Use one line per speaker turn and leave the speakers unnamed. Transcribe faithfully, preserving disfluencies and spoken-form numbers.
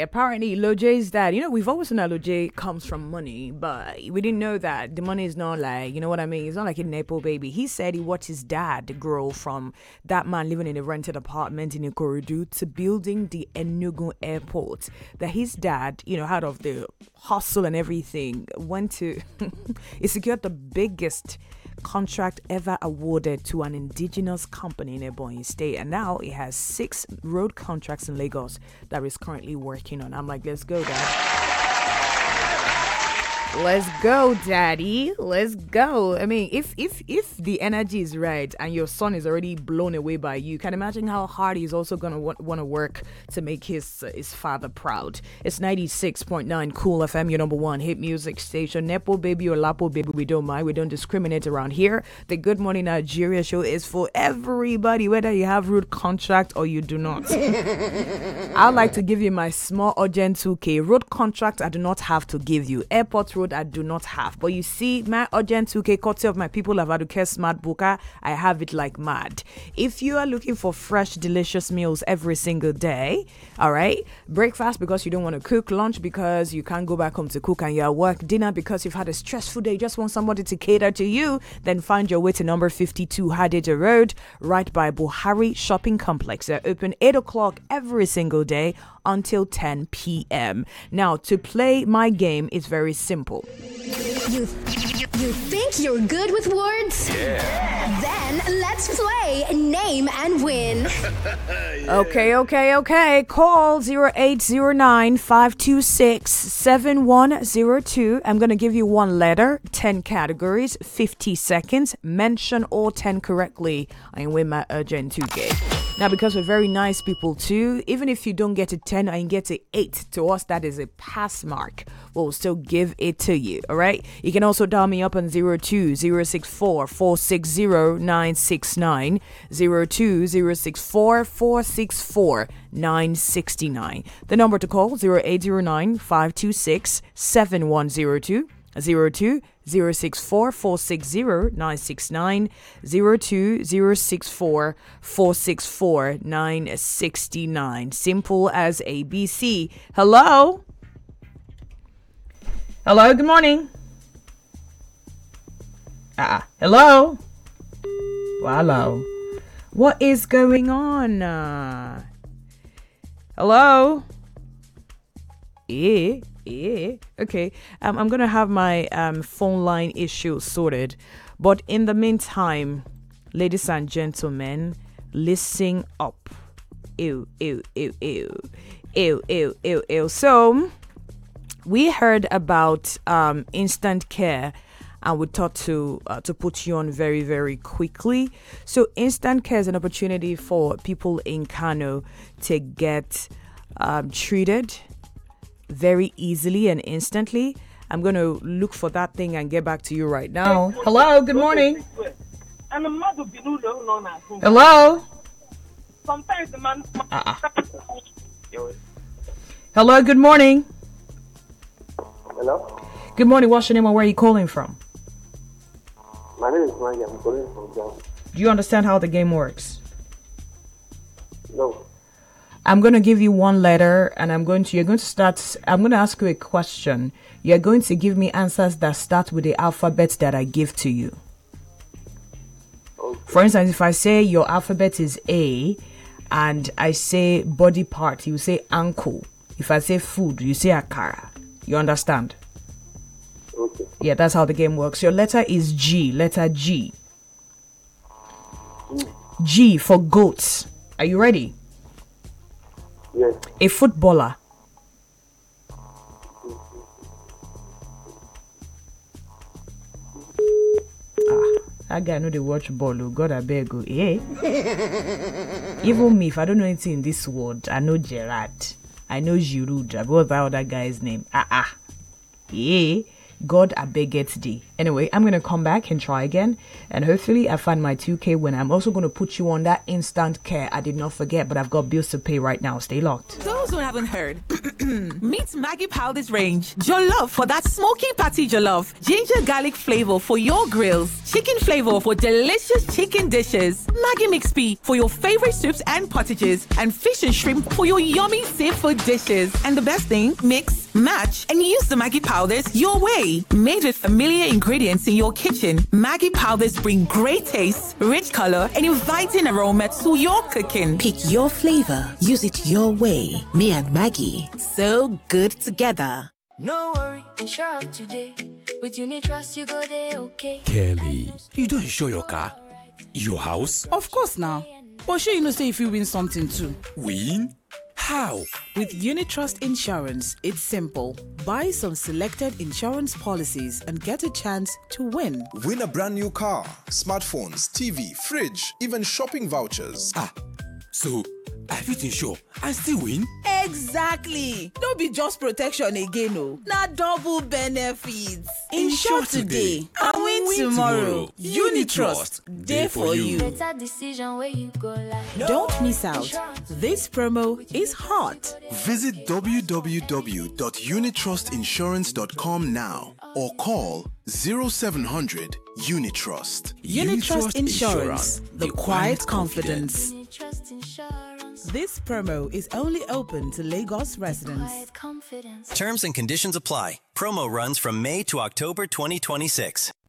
apparently Loje's dad, you know, we've always known that Loje comes from money, but we didn't know that the money is not like, you know what I mean? It's not like a Nepo baby. He said he watched his dad grow from that man living in a rented apartment in Ikorodu to building the Enugu airport. That his dad, you know, out of the hustle and everything, went to, he secured the biggest contract ever awarded to an indigenous company in Ebonyi State, and now it has six road contracts in Lagos that is currently working on. I'm like, let's go, dad. Let's go, daddy. Let's go. I mean, if if if the energy is right and your son is already blown away by you, can imagine how hard he's also gonna want, want to work to make his uh, his father proud. It's ninety-six point nine Cool F M, your number one hit music station. Nepo baby or Lapo baby, we don't mind. We don't discriminate around here. The Good Morning Nigeria show is for everybody, whether you have road contract or you do not. I'd like to give you my small urgent two K. Road contract I do not have to give you. Airport road I do not have. But you see, my urgent two K, courtesy of my people of Aduke Smart Booker, I have it like mad. If you are looking for fresh, delicious meals every single day, all right, breakfast because you don't want to cook, lunch because you can't go back home to cook and you're at work, dinner because you've had a stressful day, you just want somebody to cater to you, then find your way to number fifty-two Hadija Road, right by Buhari Shopping Complex. They're open eight o'clock every single day until ten p.m. Now, to play my game is very simple.
You, you, you think you're good with words? Yeah. Then let's play Name and Win.
Yeah. Okay, okay, okay. Call zero eight zero nine, five two six, seven one zero two. I'm going to give you one letter, ten categories, fifty seconds. Mention all ten correctly and win my urgent two K. Now, because we're very nice people too, even if you don't get a ten and get an eight, to us that is a pass mark. We'll still give it to you, all right? You can also dial me up on zero two zero six four, four six zero, nine six nine, zero two zero six four, four six four, nine six nine. The number to call, zero eight zero nine, five two six, seven one zero two. Zero two zero six four four six zero nine six nine, zero two zero six four four six four nine six nine. Simple as A B C. Hello. Hello. Good morning. Ah. Hello. Well, hello. What is going on? Uh, hello. Yeah. Yeah. Okay. Um, I'm gonna have my um phone line issue sorted, but in the meantime, ladies and gentlemen, listen up. Ew, ew, ew, ew, ew, ew, ew, ew. So, we heard about um instant care, and we thought to uh, to put you on very, very quickly. So, instant care is an opportunity for people in Kano to get um treated very easily and instantly. I'm going to look for that thing and get back to you right now. Hello, good morning. Hello. Sometimes the man. Uh-uh. Hello, good morning.
Hello.
Good morning. What's your name and where are you calling from?
My name is Maggie. I'm calling from Ghana.
Do you understand how the game works?
No.
I'm going to give you one letter and I'm going to, you're going to start, I'm going to ask you a question. You're going to give me answers that start with the alphabet that I give to you.
Okay.
For instance, if I say your alphabet is A and I say body part, you say ankle. If I say food, you say akara. You understand?
Okay.
Yeah, that's how the game works. Your letter is G, letter G.
Mm.
G for goats. Are you ready?
Yes.
A footballer. Ah, that guy know they watch ball. Oh God, I beg you. Yeah. Even me, if I don't know anything in this world, I know Gerard. I know Giroud. I got that other guy's name. Ah ah. Yeah. God I beg it thee. Anyway, I'm gonna come back and try again, and hopefully I find my two K winner. I'm also gonna put you on that instant care. I did not forget, but I've got bills to pay right now. Stay locked.
Those who haven't heard, meet Maggie Powder's range. Jollof for that smoky patty jollof, ginger garlic flavor for your grills, chicken flavor for delicious chicken dishes, Maggie Mix P for your favorite soups and pottages, and fish and shrimp for your yummy seafood dishes. And the best thing, mix, match, and use the Maggie Powders your way. Made with familiar ingredients in your kitchen, Maggie Powders bring great taste, rich color, and inviting aroma to your cooking.
Pick your flavor, use it your way. Me and Maggie, so good together.
No worry, insure up today. With Unit Trust, you go there, okay?
Kelly, you don't insure your car, your house?
Of course now. But sure you know say if you win something too.
Win? How?
With Unit Trust Insurance, it's simple. Buy some selected insurance policies and get a chance to win.
Win a brand new car, smartphones, T V, fridge, even shopping vouchers.
Ah, so I fit insure and still win?
Exactly. Don't be just protection again, no. Now double benefits. Insure, insure today, today and win, win tomorrow. tomorrow. Unit Trust, there for you.
Better decision where you go like. No.
Don't miss out. This promo is hot.
Visit w w w dot unit trust insurance dot com now or call zero seven hundred Unit Trust.
Unit Trust Insurance, the quiet confidence. This promo is only open to Lagos residents.
Terms and conditions apply. Promo runs from May to October twenty twenty-six.